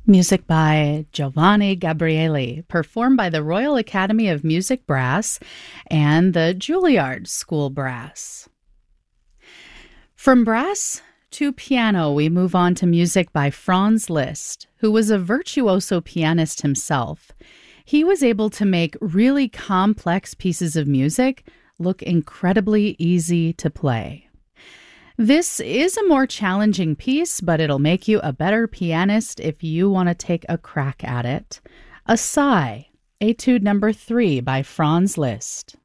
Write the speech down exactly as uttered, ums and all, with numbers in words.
Music by Giovanni Gabrieli, performed by the Royal Academy of Music Brass and the Juilliard School Brass. From brass to piano, we move on to music by Franz Liszt, who was a virtuoso pianist himself. He was able to make really complex pieces of music look incredibly easy to play. This is a more challenging piece, but it'll make you a better pianist if you want to take a crack at it. A Sigh, Etude number three by Franz Liszt.